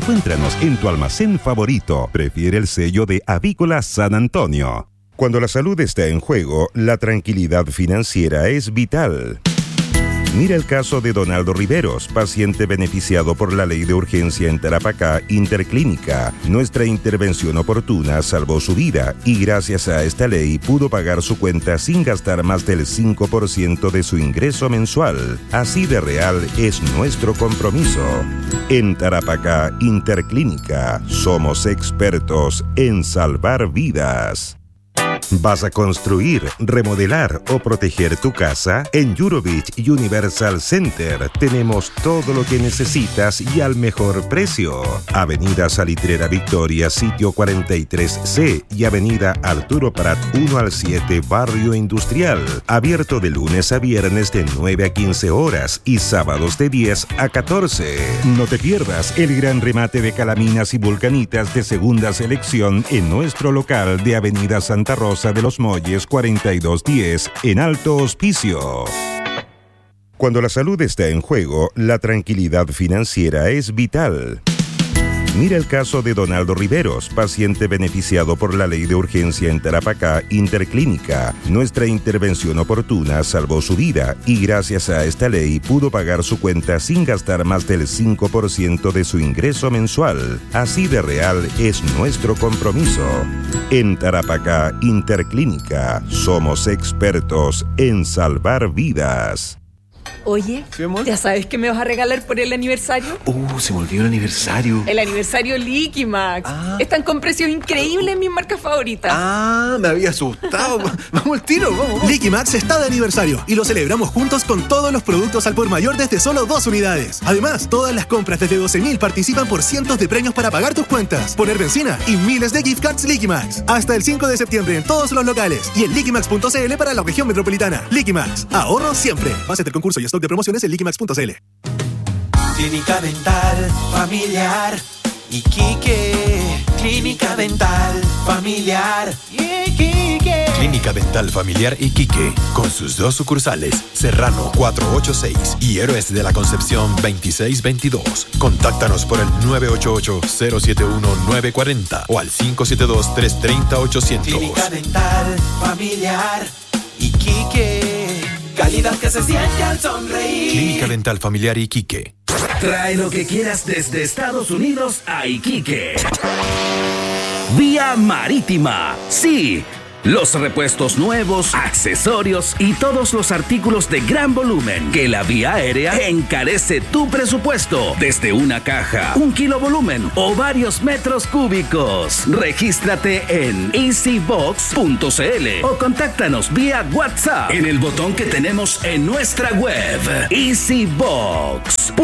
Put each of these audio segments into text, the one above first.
Encuéntranos en tu almacén favorito. Prefiere el sello de Avícola San Antonio. Cuando la salud está en juego, la tranquilidad financiera es vital. Mira el caso de Donaldo Riveros, paciente beneficiado por la ley de urgencia en Tarapacá Interclínica. Nuestra intervención oportuna salvó su vida y gracias a esta ley pudo pagar su cuenta sin gastar más del 5% de su ingreso mensual. Así de real es nuestro compromiso. En Tarapacá Interclínica somos expertos en salvar vidas. ¿Vas a construir, remodelar o proteger tu casa? En Eurobeach Universal Center tenemos todo lo que necesitas y al mejor precio. Avenida Salitrera Victoria, sitio 43C y Avenida Arturo Prat 1 al 7, Barrio Industrial. Abierto de lunes a viernes de 9 a 15 horas y sábados de 10 a 14. No te pierdas el gran remate de calaminas y vulcanitas de segunda selección en nuestro local de Avenida Santa Rosa de los Molles 4210 en Alto Hospicio. Cuando la salud está en juego, la tranquilidad financiera es vital. Mira el caso de Donaldo Riveros, paciente beneficiado por la ley de urgencia en Tarapacá Interclínica. Nuestra intervención oportuna salvó su vida y gracias a esta ley pudo pagar su cuenta sin gastar más del 5% de su ingreso mensual. Así de real es nuestro compromiso. En Tarapacá Interclínica somos expertos en salvar vidas. Oye, ¿Sí, amor? ¿ya sabes qué me vas a regalar por el aniversario? Se me olvidó el aniversario. El aniversario Liquimax. Están con precios increíbles en mis marcas favoritas. Me había asustado. Vamos al tiro, vamos. Liquimax está de aniversario y lo celebramos juntos con todos los productos al por mayor desde solo 2 unidades. Además, todas las compras desde 12.000 participan por cientos de premios para pagar tus cuentas, poner benzina y miles de gift cards Liquimax. Hasta el 5 de septiembre en todos los locales y en liquimax.cl para la región metropolitana. Liquimax, ahorro siempre. Base del concurso y stock de promociones en liquimax.cl. Clínica Dental Familiar Iquique. Clínica Dental Familiar Iquique. Clínica Dental Familiar Iquique, con sus 2 sucursales, Serrano 486 y Héroes de la Concepción 2622. Contáctanos por el 988-071-940 o al 572-330-800. Clínica Dental Familiar Iquique. Calidad que se siente al sonreír. Clínica Dental Familiar Iquique. Trae lo que quieras desde Estados Unidos a Iquique. Vía Marítima. Sí. Los repuestos nuevos, accesorios y todos los artículos de gran volumen que la vía aérea encarece tu presupuesto desde una caja, 1 kilo volumen o varios metros cúbicos. Regístrate en easybox.cl o contáctanos vía WhatsApp en el botón que tenemos en nuestra web easybox.cl.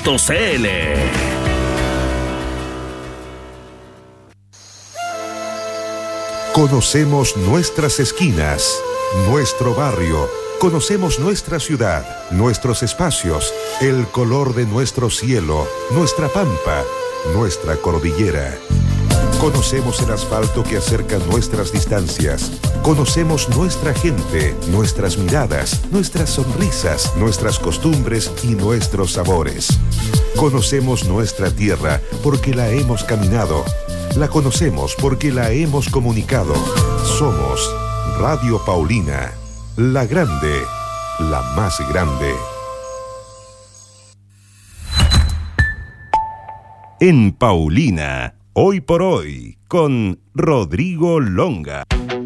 Conocemos nuestras esquinas, nuestro barrio, conocemos nuestra ciudad, nuestros espacios, el color de nuestro cielo, nuestra pampa, nuestra cordillera. Conocemos el asfalto que acerca nuestras distancias. Conocemos nuestra gente, nuestras miradas, nuestras sonrisas, nuestras costumbres y nuestros sabores. Conocemos nuestra tierra porque la hemos caminado. La conocemos porque la hemos comunicado. Somos Radio Paulina, la grande, la más grande. En Paulina, hoy por hoy, con Rodrigo Longa.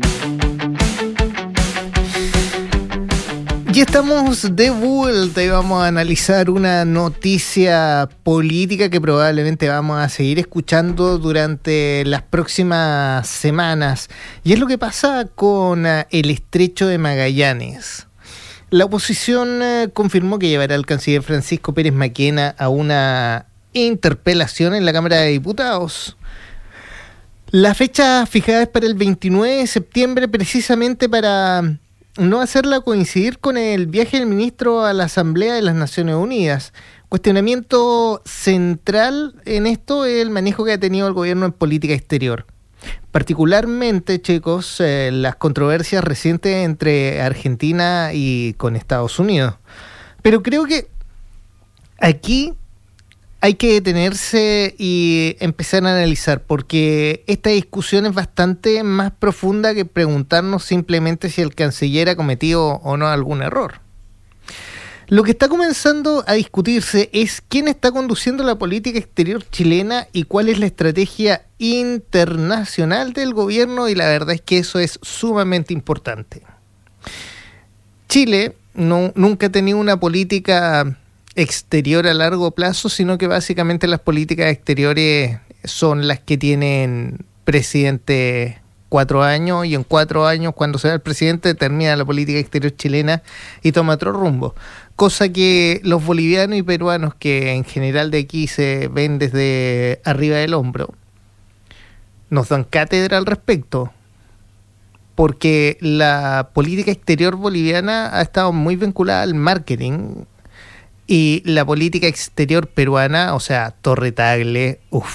Ya estamos de vuelta y vamos a analizar una noticia política que probablemente vamos a seguir escuchando durante las próximas semanas. Y es lo que pasa con el Estrecho de Magallanes. La oposición confirmó que llevará al canciller Francisco Pérez Maquena a una interpelación en la Cámara de Diputados. La fecha fijada es para el 29 de septiembre, precisamente para no hacerla coincidir con el viaje del ministro a la Asamblea de las Naciones Unidas. Cuestionamiento central en esto es el manejo que ha tenido el gobierno en política exterior. Particularmente, chicos, las controversias recientes entre Argentina y con Estados Unidos. Pero creo que aquí hay que detenerse y empezar a analizar, porque esta discusión es bastante más profunda que preguntarnos simplemente si el canciller ha cometido o no algún error. Lo que está comenzando a discutirse es quién está conduciendo la política exterior chilena y cuál es la estrategia internacional del gobierno, y la verdad es que eso es sumamente importante. Chile nunca ha tenido una política exterior a largo plazo, sino que básicamente las políticas exteriores son las que tienen presidente 4 años, y en 4 años, cuando se va el presidente, termina la política exterior chilena y toma otro rumbo. Cosa que los bolivianos y peruanos, que en general de aquí se ven desde arriba del hombro, nos dan cátedra al respecto, porque la política exterior boliviana ha estado muy vinculada al marketing, y la política exterior peruana, o sea, Torre Tagle,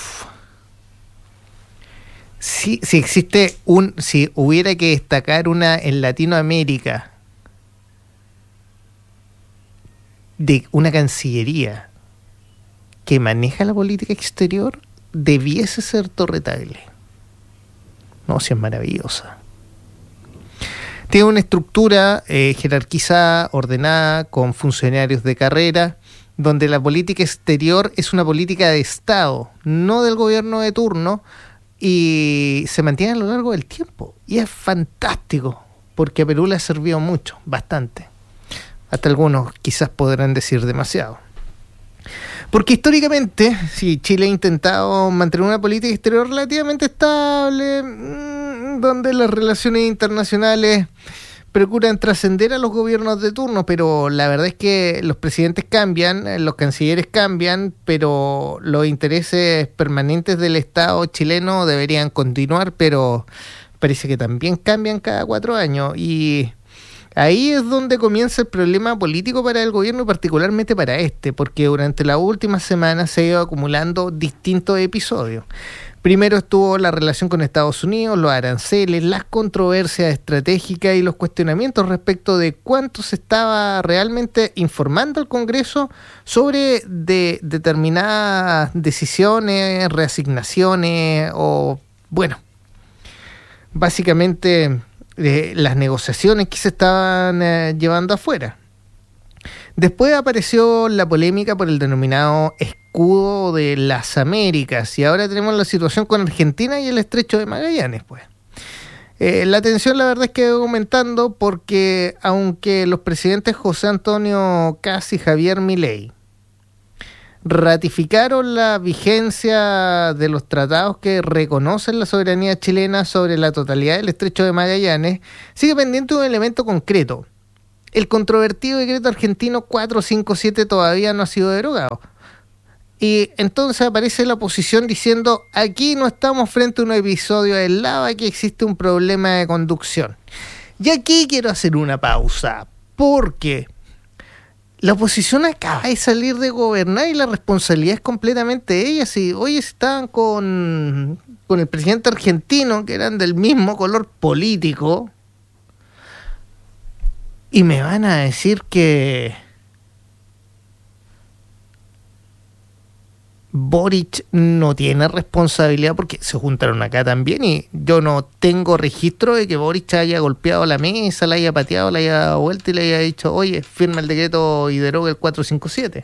si hubiera que destacar una en Latinoamérica de una cancillería que maneja la política exterior, debiese ser Torre Tagle. No, si es maravillosa. Tiene una estructura jerarquizada, ordenada, con funcionarios de carrera, donde la política exterior es una política de Estado, no del gobierno de turno, y se mantiene a lo largo del tiempo. Y es fantástico, porque a Perú le ha servido mucho, bastante. Hasta algunos quizás podrán decir demasiado. Porque históricamente, si Chile ha intentado mantener una política exterior relativamente estable, donde las relaciones internacionales procuran trascender a los gobiernos de turno, pero la verdad es que los presidentes cambian, los cancilleres cambian, pero los intereses permanentes del Estado chileno deberían continuar, pero parece que también cambian cada 4 años, y ahí es donde comienza el problema político para el gobierno, y particularmente para porque durante las últimas semanas se ha ido acumulando distintos episodios. Primero estuvo la relación con Estados Unidos, los aranceles, las controversias estratégicas y los cuestionamientos respecto de cuánto se estaba realmente informando al Congreso sobre determinadas decisiones, reasignaciones o, bueno, básicamente las negociaciones que se estaban llevando afuera. Después apareció la polémica por el denominado escudo de las Américas, y ahora tenemos la situación con Argentina y el estrecho de Magallanes, pues. La tensión, la verdad, es que va aumentando, porque aunque los presidentes José Antonio Kast y Javier Milei ratificaron la vigencia de los tratados que reconocen la soberanía chilena sobre la totalidad del estrecho de Magallanes, sigue pendiente un elemento concreto. El controvertido decreto argentino 457 todavía no ha sido derogado. Y entonces aparece la oposición diciendo: aquí no estamos frente a un episodio aislado, aquí existe un problema de conducción. Y aquí quiero hacer una pausa, porque la oposición acaba de salir de gobernar y la responsabilidad es completamente de ella. Si hoy estaban con el presidente argentino, que eran del mismo color político, y me van a decir que Boric no tiene responsabilidad, porque se juntaron acá también, y yo no tengo registro de que Boric haya golpeado la mesa, la haya pateado, la haya dado vuelta y le haya dicho: oye, firma el decreto y deroga el 457.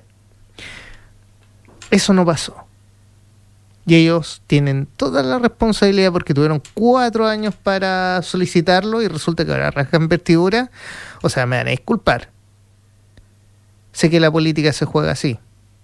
Eso no pasó. Y ellos tienen toda la responsabilidad, porque tuvieron 4 años para solicitarlo y resulta que ahora rasgan vestidura. O sea, me van a disculpar. Sé que la política se juega así,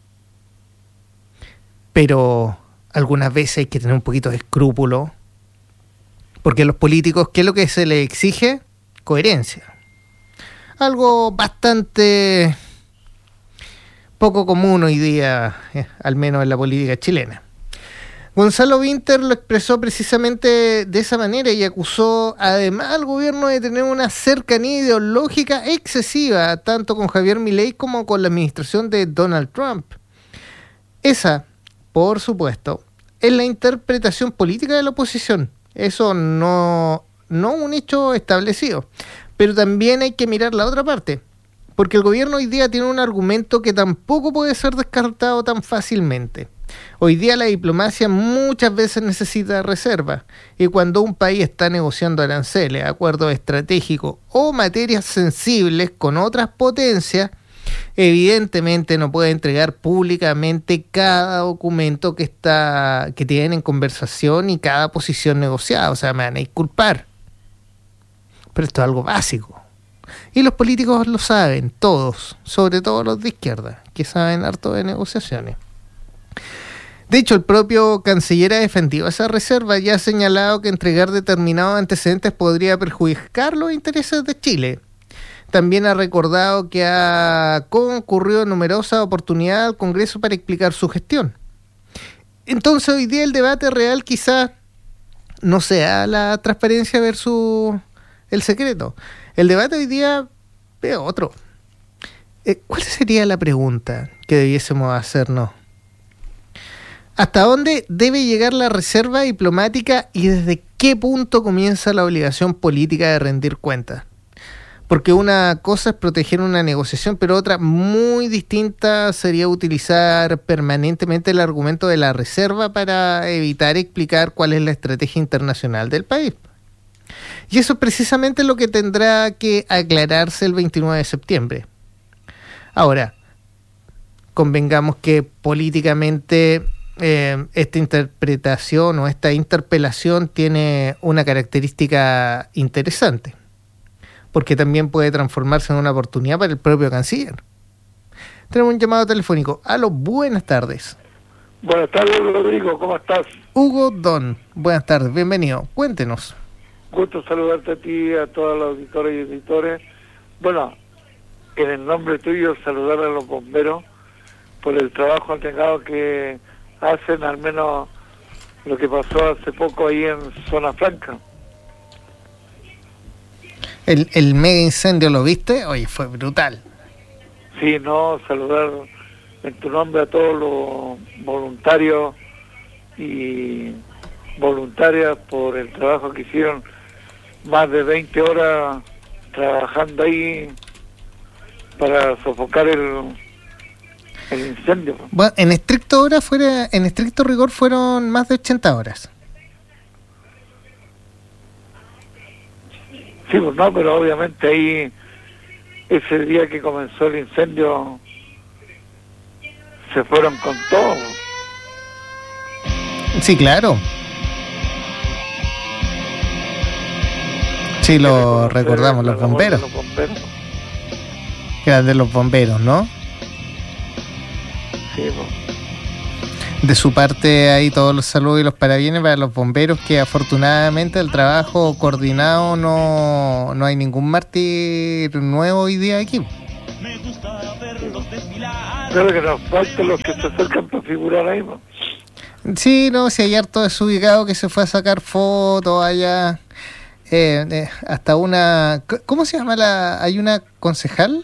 pero algunas veces hay que tener un poquito de escrúpulo, porque a los políticos, ¿qué es lo que se les exige? Coherencia. Algo bastante poco común hoy día, al menos en la política chilena. Gonzalo Vinter lo expresó precisamente de esa manera y acusó además al gobierno de tener una cercanía ideológica excesiva, tanto con Javier Milei como con la administración de Donald Trump. Esa, por supuesto, es la interpretación política de la oposición. Eso no un hecho establecido. Pero también hay que mirar la otra parte, Porque el gobierno hoy día tiene un argumento que tampoco puede ser descartado tan fácilmente. Hoy día la diplomacia muchas veces necesita reserva, y cuando un país está negociando aranceles, acuerdos estratégicos o materias sensibles con otras potencias, evidentemente no puede entregar públicamente cada documento que tienen en conversación y cada posición negociada. O sea, me van a disculpar, pero esto es algo básico. Y los políticos lo saben, todos, sobre todo los de izquierda, que saben harto de negociaciones. De hecho, el propio canciller ha defendido esa reserva y ha señalado que entregar determinados antecedentes podría perjudicar los intereses de Chile. También ha recordado que ha concurrido en numerosas oportunidades al Congreso para explicar su gestión. Entonces, hoy día el debate real quizás no sea la transparencia versus el secreto. El debate hoy día es otro. ¿Cuál sería la pregunta que debiésemos hacernos? ¿Hasta dónde debe llegar la reserva diplomática y desde qué punto comienza la obligación política de rendir cuentas? Porque una cosa es proteger una negociación, pero otra muy distinta sería utilizar permanentemente el argumento de la reserva para evitar explicar cuál es la estrategia internacional del país. Y eso es precisamente lo que tendrá que aclararse el 29 de septiembre. Ahora, convengamos que políticamente esta interpretación o esta interpelación tiene una característica interesante, porque también puede transformarse en una oportunidad para el propio canciller. Tenemos un llamado telefónico. Aló, buenas tardes. Buenas tardes, Rodrigo, ¿cómo estás? Hugo Don, buenas tardes, bienvenido. Cuéntenos. Gusto saludarte a ti, a todos los auditores y editores. Bueno, en el nombre tuyo, saludar a los bomberos por el trabajo entregado que hacen, al menos lo que pasó hace poco ahí en Zona Franca. El mega incendio, ¿lo viste? Oye, fue brutal. Sí, no, saludar en tu nombre a todos los voluntarios y voluntarias por el trabajo que hicieron, más de 20 horas trabajando ahí para sofocar el incendio. Bueno, en estricto rigor fueron más de 80 horas. Sí, pues no, pero obviamente ahí, ese día que comenzó el incendio, se fueron con todo. Sí, claro. Sí, lo recordamos, los bomberos. Que eran de los bomberos, ¿no? Sí, pues. De su parte, ahí todos los saludos y los parabienes para los bomberos, que afortunadamente el trabajo coordinado no hay ningún mártir nuevo hoy día aquí. Claro que nos faltan los que se acercan para figurar ahí, ¿no? Sí, no, si hay harto desubicado que se fue a sacar fotos allá, hasta una... ¿Cómo se llama hay una concejal?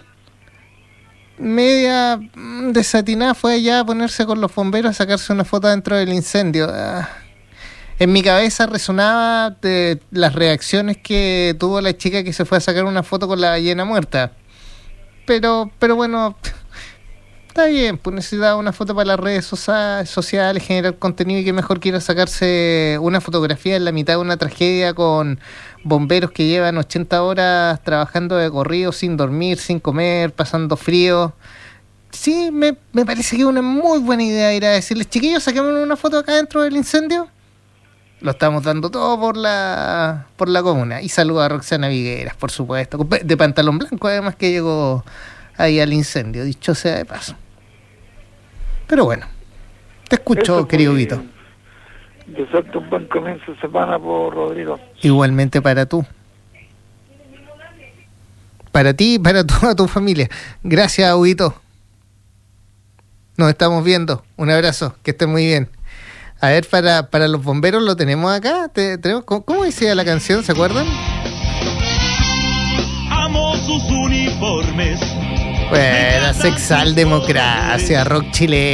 Media desatinada fue allá a ponerse con los bomberos a sacarse una foto dentro del incendio. En mi cabeza resonaba de las reacciones que tuvo la chica que se fue a sacar una foto con la ballena muerta. Pero bueno, está bien, pues necesitaba una foto para las redes sociales, generar contenido, y que mejor quiera sacarse una fotografía en la mitad de una tragedia con bomberos que llevan 80 horas trabajando de corrido, sin dormir, sin comer, pasando frío. Sí, me parece que es una muy buena idea ir a decirles, chiquillos, saquemos una foto acá dentro del incendio. Lo estamos dando todo por la comuna. Y saludo a Roxana Vigueras, por supuesto, de pantalón blanco, además, que llegó ahí al incendio, dicho sea de paso. Pero bueno, te escucho, eso, querido Vito. Desearte un buen comienzo de semana, por Rodrigo. Igualmente para tú. Para ti y para toda tu familia. Gracias, Huguito. Nos estamos viendo. Un abrazo, que estén muy bien. A ver, para los bomberos lo tenemos acá. ¿Cómo decía la canción? ¿Se acuerdan? Amo sus uniformes. Bueno, sexual democracia, rock chileno.